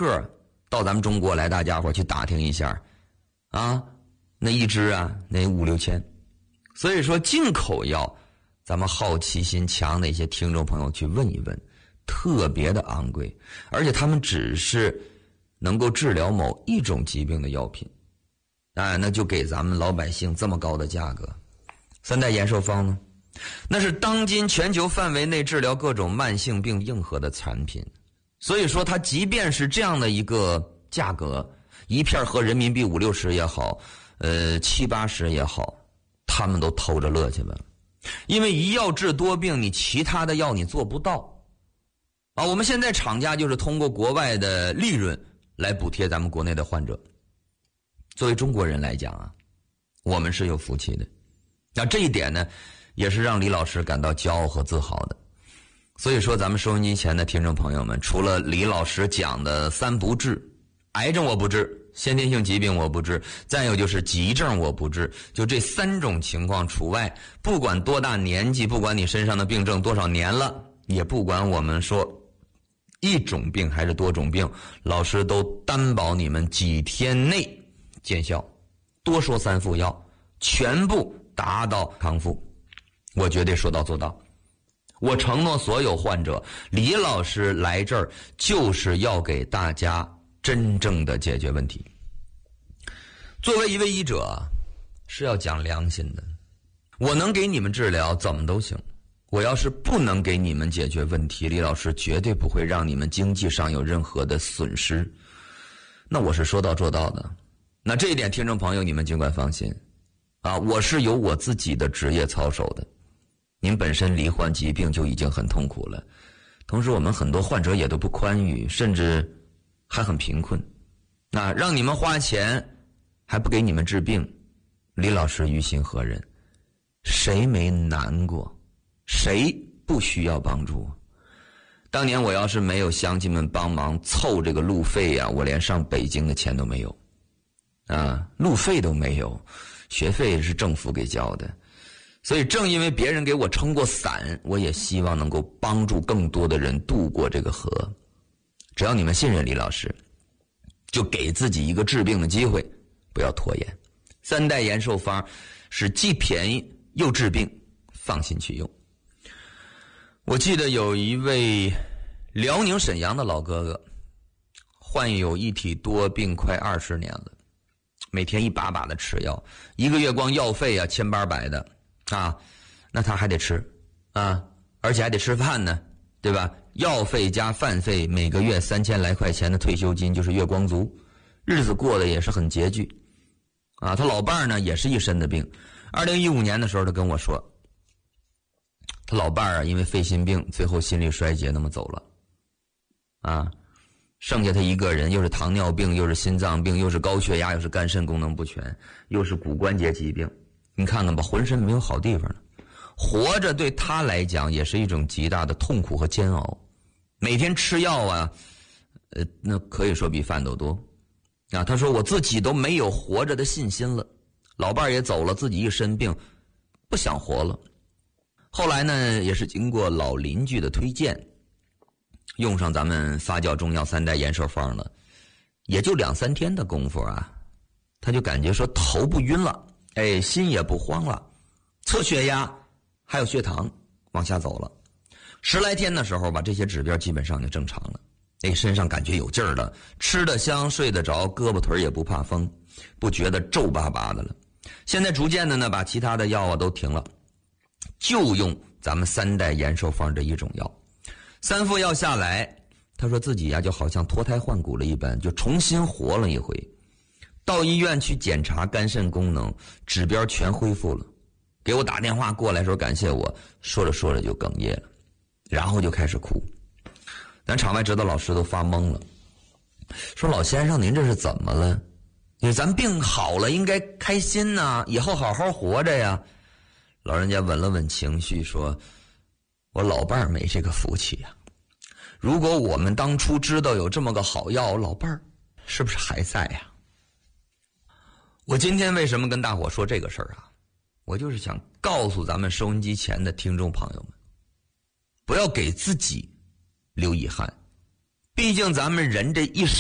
克到咱们中国来，大家伙去打听一下啊，那一支啊那5、6千。所以说进口药，咱们好奇心强的一些听众朋友去问一问，特别的昂贵，而且他们只是能够治疗某一种疾病的药品，那就给咱们老百姓这么高的价格。三代延寿方呢，那是当今全球范围内治疗各种慢性病硬核的产品，所以说它即便是这样的一个价格，一片合人民币5、60也好，7、80也好，他们都偷着乐去了。因为一药治多病，你其他的药你做不到啊。我们现在厂家就是通过国外的利润来补贴咱们国内的患者。作为中国人来讲啊，我们是有福气的。那这一点呢，也是让李老师感到骄傲和自豪的。所以说咱们收音机前的听众朋友们，除了李老师讲的3不治，癌症我不治，先天性疾病我不治，再有就是急症我不治，就这3种情况除外。不管多大年纪，不管你身上的病症多少年了，也不管我们说一种病还是多种病，老师都担保你们几天内见效，多说3副药，全部达到康复，我绝对说到做到。我承诺所有患者，李老师来这儿就是要给大家真正的解决问题。作为一位医者，是要讲良心的。我能给你们治疗怎么都行，我要是不能给你们解决问题，李老师绝对不会让你们经济上有任何的损失。那我是说到做到的。那这一点听众朋友你们尽管放心啊，我是有我自己的职业操守的。您本身罹患疾病就已经很痛苦了，同时我们很多患者也都不宽裕，甚至还很贫困。那让你们花钱还不给你们治病，李老师于心何忍？谁没难过？谁不需要帮助？当年我要是没有乡亲们帮忙凑这个路费啊，我连上北京的钱都没有啊，路费都没有，学费是政府给交的。所以正因为别人给我撑过伞，我也希望能够帮助更多的人渡过这个河。只要你们信任李老师，就给自己一个治病的机会，不要拖延。3代延寿方是既便宜又治病，放心去用。我记得有一位辽宁沈阳的老哥哥，患有一体多病快20年了，每天一把把的吃药，1个月光药费啊1800的啊，那他还得吃啊，而且还得吃饭呢，对吧？药费加饭费，每个月3000来块钱的退休金就是月光族，日子过得也是很拮据啊。他老伴儿呢也是一身的病，2015年的时候他跟我说，他老伴儿啊因为肺心病最后心力衰竭那么走了啊，剩下他一个人，又是糖尿病，又是心脏病，又是高血压，又是肝肾功能不全，又是骨关节疾病，你看看吧，浑身没有好地方了。活着对他来讲也是一种极大的痛苦和煎熬，每天吃药啊，那可以说比饭都多啊。他说我自己都没有活着的信心了，老伴儿也走了，自己一身病，不想活了。后来呢，也是经过老邻居的推荐，用上咱们发酵中药3代延寿方了，也就2、3天的功夫啊，他就感觉说头不晕了，哎，心也不慌了，测血压还有血糖往下走了，10来天的时候吧，这些指标基本上就正常了。哎，身上感觉有劲儿了，吃得香，睡得着，胳膊腿也不怕风，不觉得皱巴巴的了。现在逐渐的呢，把其他的药啊都停了，就用咱们3代延寿方这一种药。3副药下来，他说自己呀就好像脱胎换骨了一般，就重新活了一回。到医院去检查肝肾功能，指标全恢复了。给我打电话过来说感谢我，说着说着就哽咽了，然后就开始哭。咱场外指导老师都发懵了，说老先生您这是怎么了？咱病好了应该开心呐，以后好好活着呀。老人家稳了稳情绪说，我老伴儿没这个福气呀，如果我们当初知道有这么个好药，老伴儿是不是还在呀？我今天为什么跟大伙说这个事儿啊？我就是想告诉咱们收音机前的听众朋友们，不要给自己留遗憾，毕竟咱们人这一生